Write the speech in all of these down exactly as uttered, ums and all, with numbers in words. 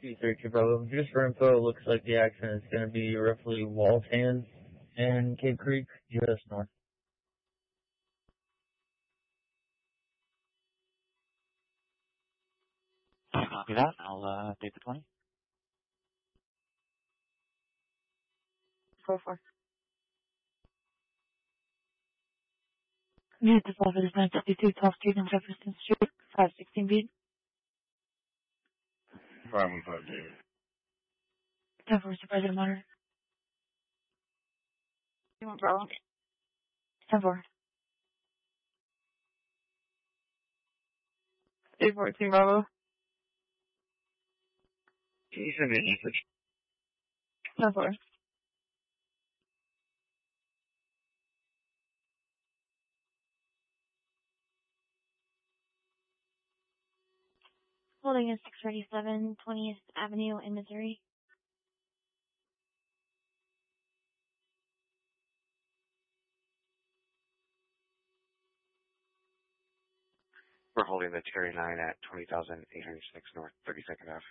two three two Bravo. Just for info, it looks like the accident is going to be roughly Walton and Cave Creek, U S North. Copy that. I'll uh, update the twenty. four four. News this office is nine fifty-two twelfth Street and Jefferson Street, five sixteen B. five one five David. ten four, Supervisor Monitor. You want Bravo? ten four. eight fourteen Bravo. Can you send me a message? ten four. Holding is six thirty-seven twentieth Avenue in Missouri. We're holding the Terry nine at twenty thousand eight hundred six North thirty-second Avenue.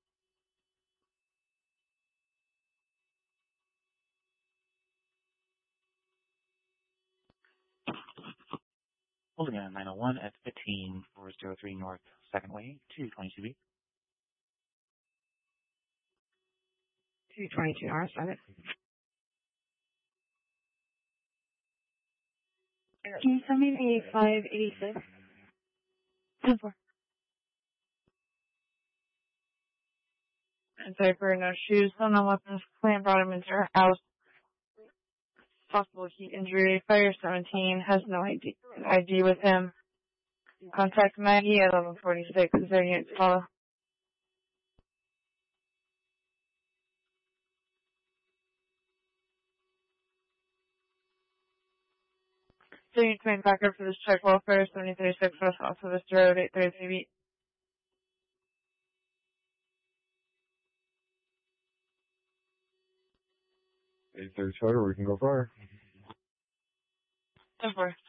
Holding a nine oh one at fifteen four oh three North second Way, two twenty-two B. two twenty-two North, got it. Can you send me a five eighty-six? ten four. And diaper, no shoes, no weapons, clan brought him into her house. Possible heat injury, fire seventeen, has no I D, I D with him. Contact Maggie at eleven forty-six, is there unit to follow? So you can back up for this check welfare, seventy thirty-six West Oxford Road, eight thirty-three B. eight thirty-four, we can go far. ten four.